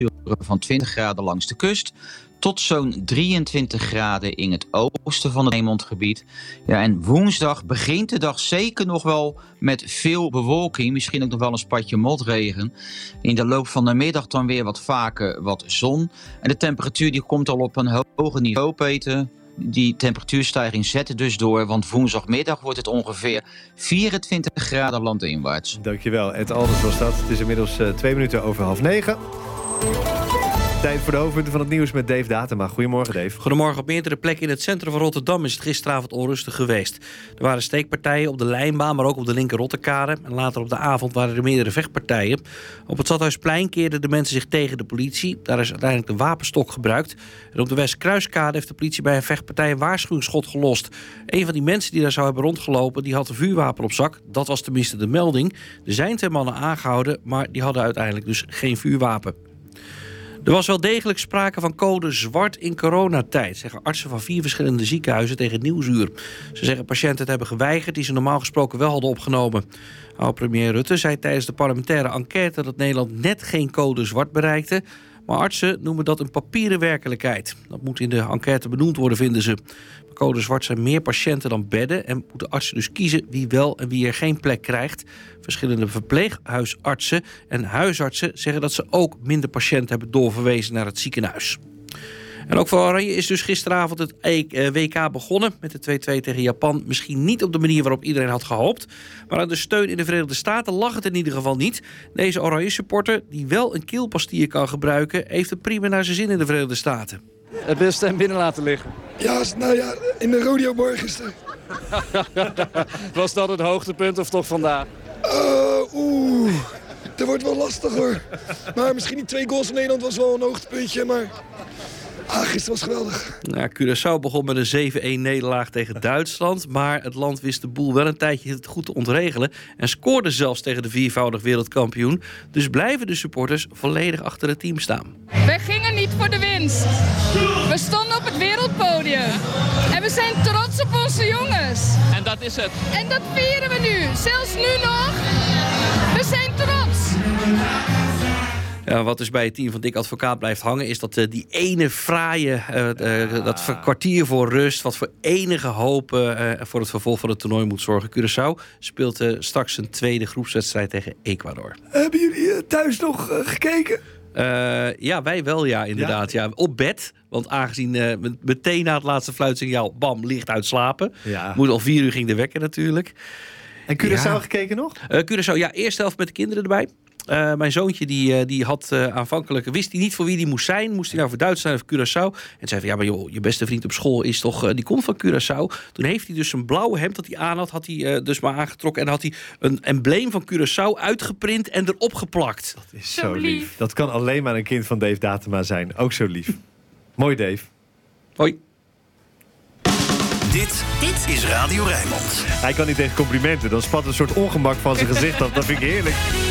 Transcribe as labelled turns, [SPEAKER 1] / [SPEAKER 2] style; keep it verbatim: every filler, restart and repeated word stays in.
[SPEAKER 1] van twintig graden langs de kust tot zo'n drieëntwintig graden in het oosten van het Eemondgebied. Ja, en woensdag begint de dag zeker nog wel met veel bewolking. Misschien ook nog wel een spatje motregen. In de loop van de middag dan weer wat vaker wat zon. En de temperatuur die komt al op een hoger niveau, Peter. Die temperatuurstijging zet er dus door, want woensdagmiddag wordt het ongeveer vierentwintig graden landinwaarts.
[SPEAKER 2] Dankjewel, Ed Alders was dat. Het is inmiddels uh, twee minuten over half negen. Tijd voor de hoofdpunten van het nieuws met Dave Datema. Goedemorgen, Dave.
[SPEAKER 3] Goedemorgen. Op meerdere plekken in het centrum van Rotterdam is het gisteravond onrustig geweest. Er waren steekpartijen op de Lijnbaan, maar ook op de linker Rotterkade. En later op de avond waren er meerdere vechtpartijen. Op het Stadhuisplein keerden de mensen zich tegen de politie. Daar is uiteindelijk de wapenstok gebruikt. En op de Westkruiskade heeft de politie bij een vechtpartij een waarschuwingsschot gelost. Een van die mensen die daar zou hebben rondgelopen, die had een vuurwapen op zak. Dat was tenminste de melding. Er zijn twee mannen aangehouden, maar die hadden uiteindelijk dus geen vuurwapen. Er was wel degelijk sprake van code zwart in coronatijd, zeggen artsen van vier verschillende ziekenhuizen tegen Nieuwsuur. Ze zeggen patiënten het hebben geweigerd die ze normaal gesproken wel hadden opgenomen. Oud-premier Rutte zei tijdens de parlementaire enquête dat Nederland net geen code zwart bereikte. Maar artsen noemen dat een papieren werkelijkheid. Dat moet in de enquête benoemd worden, vinden ze. Bij code zwart zijn meer patiënten dan bedden en moeten artsen dus kiezen wie wel en wie er geen plek krijgt. Verschillende verpleeghuisartsen en huisartsen zeggen dat ze ook minder patiënten hebben doorverwezen naar het ziekenhuis. En ook voor Oranje is dus gisteravond het W K begonnen met de twee-twee tegen Japan. Misschien niet op de manier waarop iedereen had gehoopt. Maar aan de steun in de Verenigde Staten lag het in ieder geval niet. Deze Oranje supporter, die wel een keelpastier kan gebruiken, heeft het prima naar zijn zin in de Verenigde Staten.
[SPEAKER 4] Het beste hem binnen laten liggen.
[SPEAKER 5] Ja, nou ja, in de rodeoborg gisteren.
[SPEAKER 4] Was dat het hoogtepunt of toch vandaag?
[SPEAKER 5] Uh, Oeh, dat wordt wel lastig hoor. Maar misschien die twee goals van Nederland was wel een hoogtepuntje, maar... Ah, gisteren was geweldig.
[SPEAKER 3] Nou, Curaçao begon met een zeven-een nederlaag tegen Duitsland. Maar het land wist de boel wel een tijdje goed te ontregelen. En scoorde zelfs tegen de viervoudig wereldkampioen. Dus blijven de supporters volledig achter het team staan.
[SPEAKER 6] We gingen niet voor de winst. We stonden op het wereldpodium. En we zijn trots op onze jongens.
[SPEAKER 4] En dat is het.
[SPEAKER 6] En dat vieren we nu. Zelfs nu nog. We zijn trots.
[SPEAKER 3] Ja, wat dus bij het team van Dick Advocaat blijft hangen... is dat uh, die ene fraaie, uh, uh, dat kwartier voor rust... wat voor enige hoop uh, voor het vervolg van het toernooi moet zorgen. Curaçao speelt uh, straks een tweede groepswedstrijd tegen Ecuador.
[SPEAKER 5] Hebben jullie uh, thuis nog uh, gekeken?
[SPEAKER 3] Uh, ja, wij wel, ja, inderdaad. Ja? Ja, op bed, want aangezien uh, meteen na het laatste fluitsignaal... bam, licht uitslapen. Ja. Moet al vier uur ging de wekker natuurlijk.
[SPEAKER 2] En Curaçao
[SPEAKER 3] ja.
[SPEAKER 2] gekeken nog?
[SPEAKER 3] Uh, Curaçao, ja, eerste helft met de kinderen erbij. Uh, mijn zoontje die, uh, die had uh, aanvankelijk... wist hij niet voor wie die moest zijn. Moest hij nou voor Duitsland of Curaçao? En zei van, ja, maar joh, je beste vriend op school is toch... Uh, die komt van Curaçao. Toen heeft hij dus een blauwe hemd dat hij aan had... had hij uh, dus maar aangetrokken. En had hij een embleem van Curaçao uitgeprint en erop geplakt.
[SPEAKER 2] Dat is zo, zo lief. lief. Dat kan alleen maar een kind van Dave Datema zijn. Ook zo lief. Mooi, Dave.
[SPEAKER 3] Hoi.
[SPEAKER 7] Dit, dit is Radio Rijnmond.
[SPEAKER 2] Hij kan niet tegen complimenten. Dan spat een soort ongemak van zijn gezicht af. Dat vind ik heerlijk.